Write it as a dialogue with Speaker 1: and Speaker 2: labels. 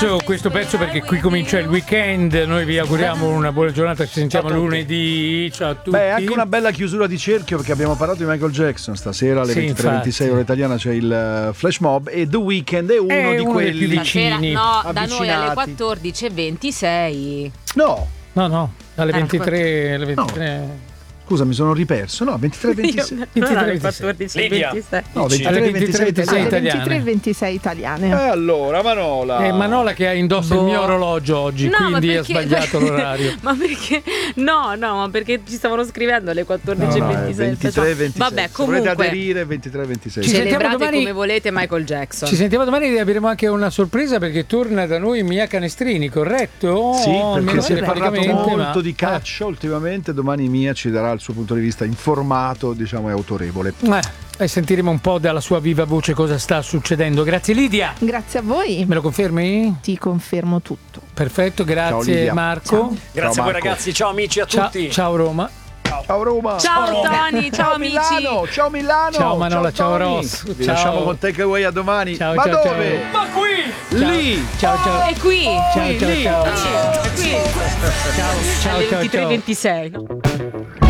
Speaker 1: questo pezzo perché qui comincia il weekend. Noi vi auguriamo una buona giornata. Ci sentiamo lunedì. Ciao a tutti.
Speaker 2: Beh, anche una bella chiusura di cerchio perché abbiamo parlato di Michael Jackson. Stasera alle 23:26 ora italiana c'è il Flash Mob e The Weeknd è uno di quelli
Speaker 1: più vicini.
Speaker 3: No, da noi alle 14:26.
Speaker 2: No,
Speaker 1: alle 23. Alle 23.
Speaker 2: No. Scusa, mi sono riperso. No, 23:26.
Speaker 3: 14:26.
Speaker 2: No, 23:26
Speaker 1: italiane.
Speaker 4: 23:26 italiane.
Speaker 2: Allora, Manola.
Speaker 1: Manola che ha indosso il mio orologio oggi, quindi ha sbagliato l'orario.
Speaker 3: Ma perché? No, ma perché ci stavano scrivendo alle 14:26.
Speaker 2: 23:26.
Speaker 3: Vabbè,
Speaker 2: Se volete
Speaker 3: comunque
Speaker 2: aderire 23:26.
Speaker 3: celebrate
Speaker 1: domani,
Speaker 3: come volete Michael Jackson.
Speaker 1: Ci sentiamo domani e avremo anche una sorpresa perché torna da noi Mia Canestrini, corretto?
Speaker 2: Sì, perché si è parlato
Speaker 1: telefonicamente,
Speaker 2: molto di caccia ultimamente. Domani Mia ci darà il suo punto di vista informato, diciamo, e autorevole.
Speaker 1: E sentiremo un po' dalla sua viva voce cosa sta succedendo. Grazie Lidia.
Speaker 4: Grazie a voi.
Speaker 1: Me lo confermi?
Speaker 4: Ti confermo tutto.
Speaker 1: Perfetto, grazie Marco.
Speaker 4: Ciao.
Speaker 5: Grazie a voi ragazzi, ciao amici a tutti.
Speaker 1: Ciao Roma.
Speaker 2: Ciao Roma.
Speaker 3: Ciao Tony, ciao amici.
Speaker 2: Milano, ciao Milano.
Speaker 1: Ciao Manola, ciao
Speaker 2: Tony.
Speaker 1: Ross.
Speaker 2: Vi lasciamo con Takeaway a domani.
Speaker 1: Ciao,
Speaker 2: Ma
Speaker 1: ciao,
Speaker 2: dove?
Speaker 1: ciao.
Speaker 5: Ma qui!
Speaker 2: Lì.
Speaker 1: Ciao.
Speaker 3: È qui.
Speaker 1: Ciao.
Speaker 3: È qui.
Speaker 1: Ciao.
Speaker 3: Alle 23:26.